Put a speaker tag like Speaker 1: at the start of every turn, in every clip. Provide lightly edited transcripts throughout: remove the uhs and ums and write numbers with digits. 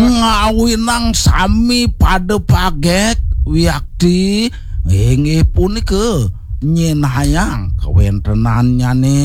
Speaker 1: ngawinang sami pada pagek wiakti inggih punika nyenayang kawentenannya nih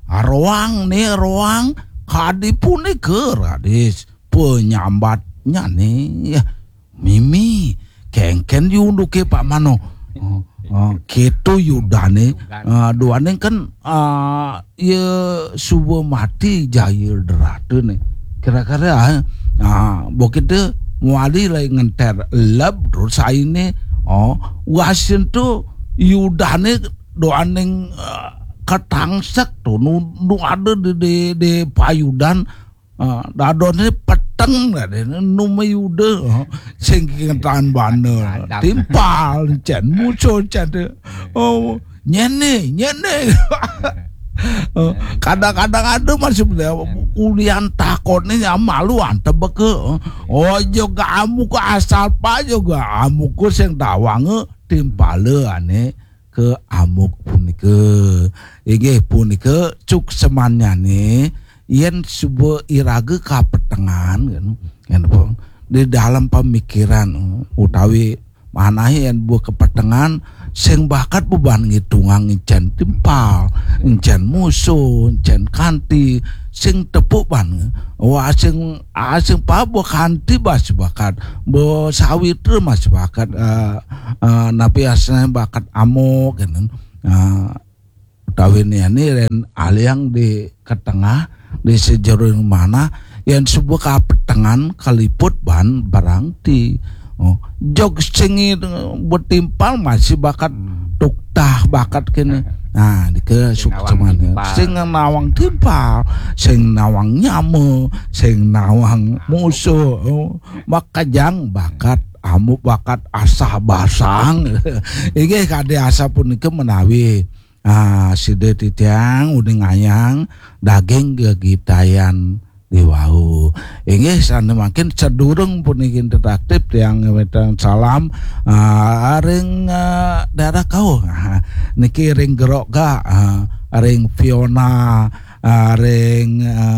Speaker 1: roang kadi punika radis penyambatnya nih Mimi kengken yunduke Pak Mano gitu yudane duane kan ya subuh mati jahil derate nih kira-kira begitu muali lagi ngenter lab terus ini wasin tuh yudane doaneng ketangsak tuh nu ada di payudan dadone peteng nu mayuda sing kentan baner timpal cen muncul cen nyene kadang-kadang ada masih kuliah takonnya maluan tebeke juga amuku asal pa juga amuku sing dawange timpale ane ke amuk punika inggih punika cuk semanyane yen subuh irage kapetengan kan di dalam pemikiran utawi manahe yen bu kepetengan sing bakat beban ngitungan encen timpal encen musuh encen kanti sing tepuk ban wah sing pa bu kanti bas bakat bu sawiter mas bakat napi asna bakat amuk kan utawi ini ren aliang di ketengah di sejauh mana yang sebuah kapetengan kaliput ban barangti jog singi bertimpal masih bakat tuktah bakat kene nah dike sukseman sing nawang timpal sing nawang nyamu sing nawang musuh makajang bakat amuk bakat asah basang iki kade asa punika menawi side titiang udah ngayang daging gegitayan di wau inggih sana makin cedurung punikin detektif yang ngewetang salam ring daerah kau niki ring gerok ga ring Fiona ring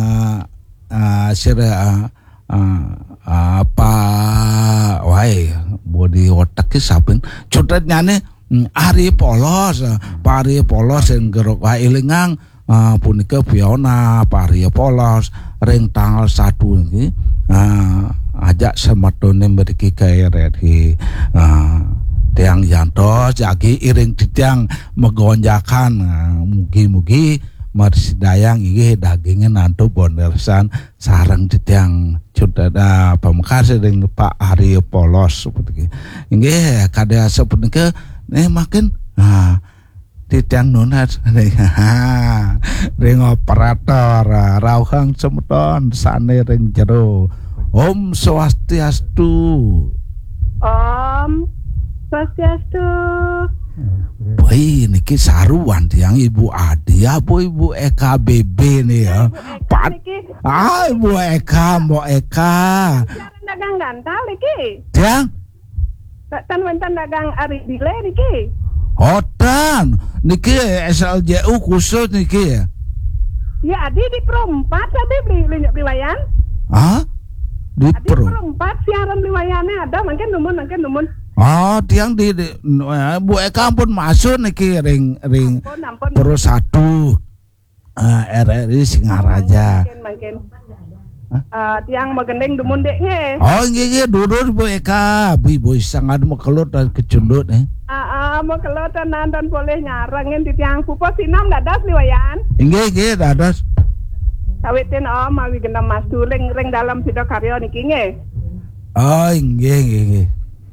Speaker 1: sira apa wae body otak sapin cutretnya nih Ari polos yang gerok wae ilingang punika Fiona Paria polos ring tanggal 1 iki ajak semetone mriki kaireti tiang jantos jagi iring titiang megonjakan mugi-mugi marsidayang iki dagingnya nantu bondersan sareng titiang cudada pamekar ring Pak Ari polos seperti inggih kada sapunika makin titiang nunat ring operator rauhang semeton sane ring jero Om Swastiastu Boy niki saruan tiang Ibu Adi apa Ibu Eka BB nih ya Ibu Eka Mbok Eka
Speaker 2: dagang gantal iki
Speaker 1: tiang
Speaker 2: tan wonten dagang ari dile niki
Speaker 1: Hotan, niki SLJU khusus niki ya?
Speaker 2: Ya, Adi di perempat tadi beli wayan.
Speaker 1: Di
Speaker 2: perempat siaran beli wayannya ada, mungkin numun.
Speaker 1: Tiang di Bu Eka ampun masuk niki ring
Speaker 2: ampun.
Speaker 1: Terus 1 RRI Singaraja.
Speaker 2: Mungkin. Tiang magendeng dumun deknya.
Speaker 1: Nggih durur Bu Eka, Bu sangat mau kelut dan kecundut
Speaker 2: mau kelut tenan dan boleh nyarengin di tiang pupo sinam dadas liwayan.
Speaker 1: Nggih dadas.
Speaker 2: Sawitin mawi gendam mas ring dalam sido karyo niki nggih.
Speaker 1: Nggih.